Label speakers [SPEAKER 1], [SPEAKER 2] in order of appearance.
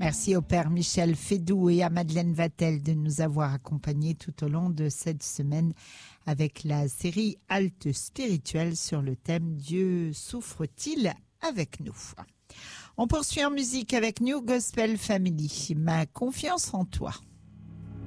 [SPEAKER 1] Merci au Père Michel Fédou et à Madeleine Vatel de nous avoir accompagnés tout au long de cette semaine avec la série Halte spirituelle sur le thème Dieu souffre-t-il avec nous? On poursuit en musique avec New Gospel Family, Ma confiance en toi.